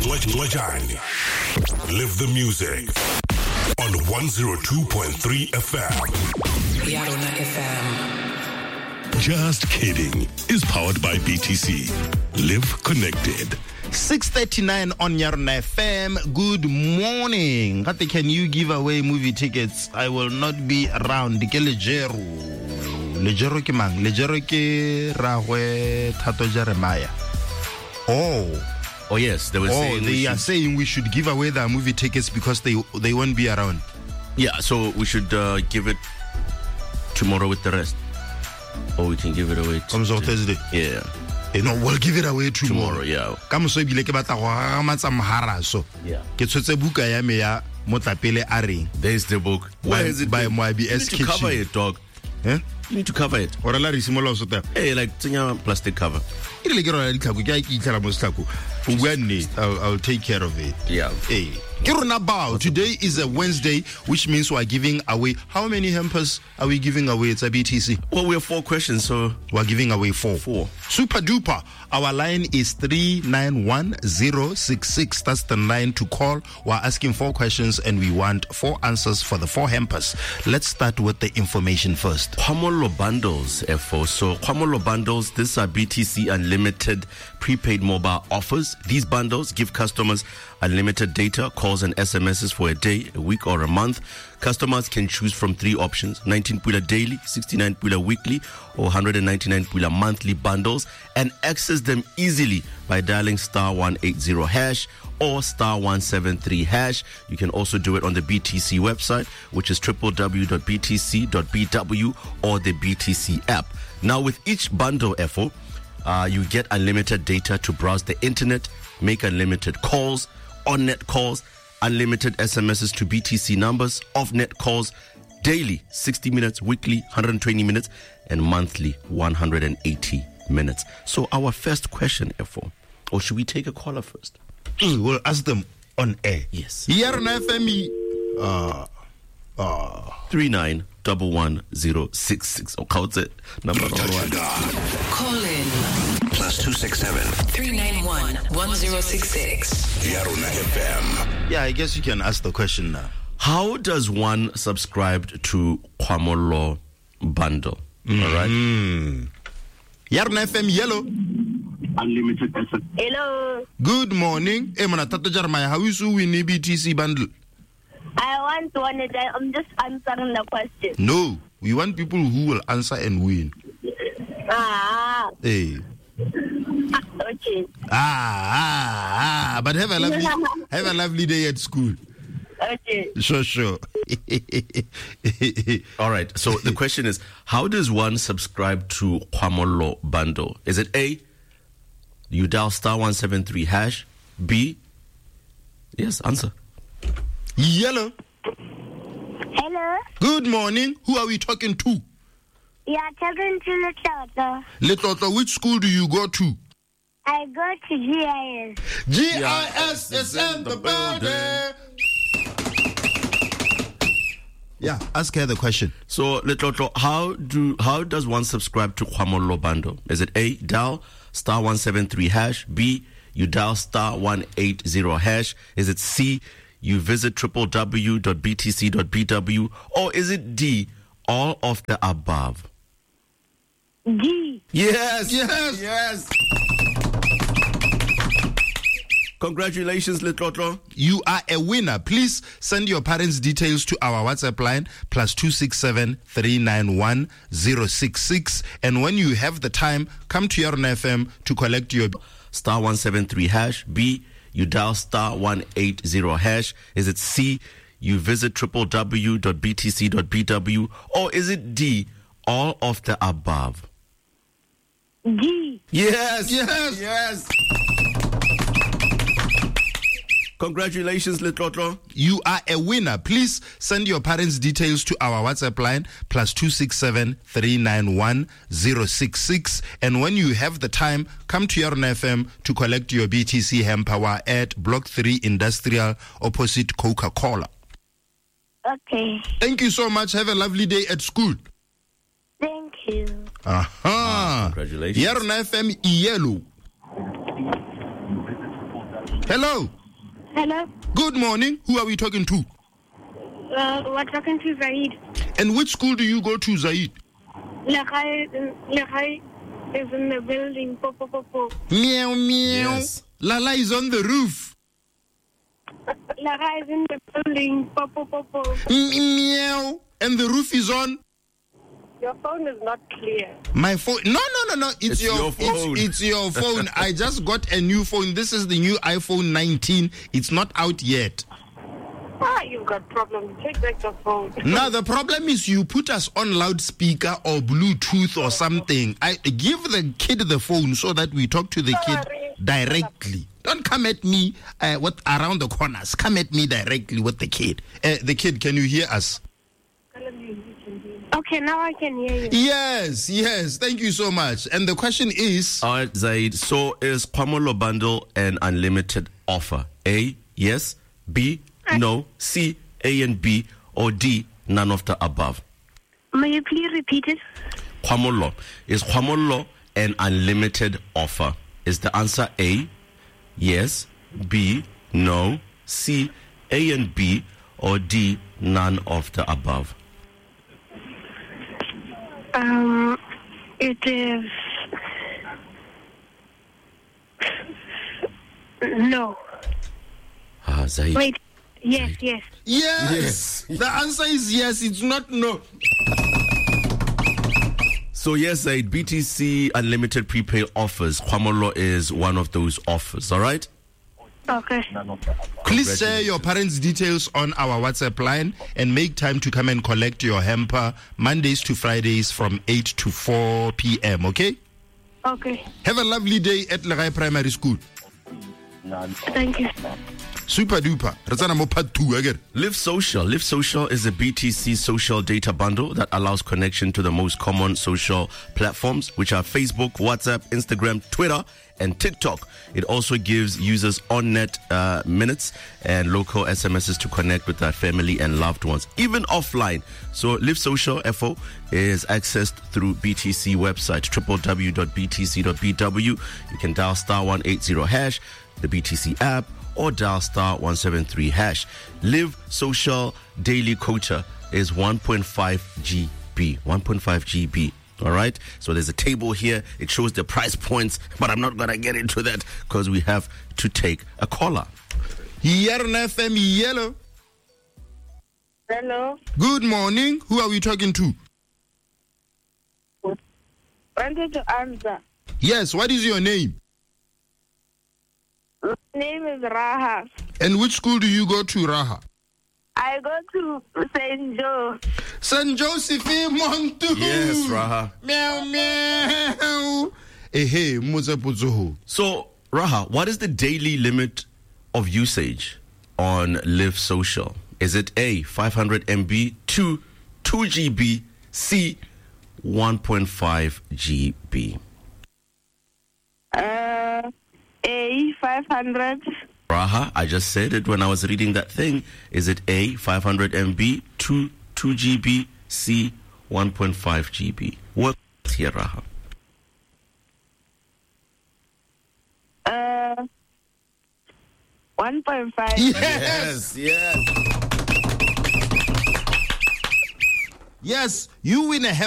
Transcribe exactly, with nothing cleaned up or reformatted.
Dlajani. Live the music on one oh two point three F M. Yarona F M. Just kidding is powered by B T C. Live connected. six thirty-nine on Yarona F M. Good morning. Kati, can you give away movie tickets? I will not be around. Ke Lejero. Lejero ke mang? Lejero ke Rahwe Tato Jeremiah. Oh. Oh yes, they were oh, saying they we are should, saying we should give away the movie tickets because they they won't be around. yeah. So we should uh, give it tomorrow with the rest, or we can give it away. Comes on Thursday. Yeah, You know, we'll give it away tomorrow. tomorrow. Yeah, Ka moso ebile ke batla go gamatsa moharaso. Yeah. Ke tshotse buka ya me ya motlapele a reng. there's the book. By- Where is it? by babe? Moabi You S need to cover Kitchen. it, dog. Eh? You need to cover it. Ora la re simola so ta. Hey, like tsenya plastic cover. E le ke rona ditlhako ke a ke itlhela mo setlhako. O bua nnete, I'll, I'll take care of it. Yeah. Hey. Ke rona bao. Today is a Wednesday, which means we are giving away. How many hampers are we giving away? It's a B T C. Well, we have four questions, so We're giving away four. Four. Super duper. Our line is three nine one zero six six. That's the line to call. We're asking four questions and we want four answers for the four hampers. Let's start with the information first. Kwamolo bundles, F O. So Kwamolo bundles, these are B T C unlimited prepaid mobile offers. These bundles give customers unlimited data, calls and S M Ses for a day, a week or a month. Customers can choose from three options: nineteen pula daily, sixty-nine pula weekly, or one hundred ninety-nine pula monthly bundles, and access them easily by dialing star one eighty hash or star one seven three hash. You can also do it on the B T C website, which is w w w dot b t c dot b w, or the B T C app. Now, with each bundle, F O, uh, you get unlimited data to browse the internet, make unlimited calls, on-net calls, unlimited S M Ses to B T C numbers, off-net calls, daily sixty minutes, weekly one hundred twenty minutes, and monthly one hundred eighty minutes. So our first question, F O, or should we take a caller first? We'll ask them on air. Yes. Yarona F M. Uh, uh, three nine one one zero six six. Or count it. Number one. Call in Plus two six seven. three nine one one zero six six. Yarona F M. yeah, I guess you can ask the question now. How does one subscribe to Kwamolo bundle? All right. Yarona F M yellow. Unlimited S M S. Hello, Good morning. Hey, mana Tato Jeremiah, how is you win a B T C bundle? I want one. I'm just answering the question. No, we want people who will answer and win. Ah, Hey. okay. Ah, ah, ah. But have a lovely, have a lovely day at school. Okay. Sure, sure. All right. So the question is, how does one subscribe to Kwamolo bundle? Is it A, you dial star one seven three hash? B, yes, answer. Yellow. Hello, Good morning. Who are we talking to? you are talking to the doctor. Little, which school do you go to? I go to G I S. G I S is in the building. Yeah, ask her the question. So, Little, how do how does one subscribe to Kwamolo bundle? Is it A, dial star one seven three hash? B, you dial star one eighty hash? Is it C, you visit w w w dot b t c dot b w? Or is it D, all of the above? G. Yes, Yes. yes. Congratulations, Little. You are a winner. Please send your parents' details to our WhatsApp line, plus two six seven three nine one zero six six. And when you have the time, come to Yarona F M to collect your Star one seven three hash. B, you dial star one eighty hash. Is it C, you visit w w w dot b t c dot b w? Or is it D, all of the above? G. Yes, Yes. yes. Congratulations, Little. You are a winner. Please send your parents' details to our WhatsApp line, plus two six seven three nine one zero six six. And when you have the time, come to Yarona F M to collect your B T C Hempower at Block three Industrial, opposite Coca-Cola. Okay. Thank you so much. Have a lovely day at school. Thank you. Aha. Congratulations. Yarona F M yellow. Hello. Hello. Good morning. Who are we talking to? Uh, we're talking to Zaid. And which school do you go to, Zaid? Legai, Legai is in the building. Po, po, po, po. Meow, meow. Yes. Lala is on the roof. Legai is in the building. Po, po, po, po. M- meow. And the roof is on. Your phone is not clear. My phone. No, no, no, no. It's, It's your, your phone. It's, it's your phone. I just got a new phone. This is the new iPhone nineteen. It's not out yet. Ah, you've got problems. Take back the phone. Now the problem is you put us on loudspeaker or Bluetooth or something. I give the kid the phone so that we talk to the kid directly. Don't come at me uh, what around the corners. Come at me directly with the kid. Uh, the kid, can you hear us? Okay, now I can hear you. Yes, yes. Thank you so much. And the question is, All right, Zaid. So is Kwamolo bundle an unlimited offer? A, yes. B, no. C, A and B. Or D, none of the above? May you please repeat it? Kwamolo. Is Kwamolo an unlimited offer? Is the answer A, yes. B, no. C, A and B. Or D, none of the above? Um, it is no. Ah, Zaid. Wait. Yes, yes. yes. The answer is yes. It's not no. So yes, Zaid, B T C unlimited prepaid offers. Kwamolo is one of those offers, all right? Okay. Please share your parents' details on our WhatsApp line and make time to come and collect your hamper Mondays to Fridays from eight to four p.m., okay? Okay. Have a lovely day at Legai Primary School. Thank you. Super duper. Re tsena mo part two again. Live Social. Live Social is a B T C social data bundle that allows connection to the most common social platforms, which are Facebook, WhatsApp, Instagram, Twitter, and TikTok. It also gives users on-net uh, minutes and local S M Ses to connect with their family and loved ones, even offline. So Live Social F O is accessed through B T C website, w w w dot b t c dot b w. You can dial star one eighty hash, the B T C app, or dial star one seven three hash. Live Social Daily Quota is one point five G B. one point five G B. All right. So there's a table here. It shows the price points, but I'm not going to get into that because we have to take a caller. Here on F M Yellow. Hello. Good morning. Who are we talking to? Wanted to answer. Yes, what is your name? My name is Raha. And which school do you go to, Raha? I go to Saint Joe. Saint Joseph Montu. Yes, Raha. Meow, meow. Eh, hey, Mozaputsuhu. So, Raha, what is the daily limit of usage on Live Social? Is it A, five hundred megabytes, two, two G B, C, one point five G B? Uh, A, five hundred. Raha, I just said it when I was reading that thing. Is it A, five hundred megabytes, two, two G B, C, one point five G B? What here, Raha? Uh, one point five. Yes. yes. Yes, you win a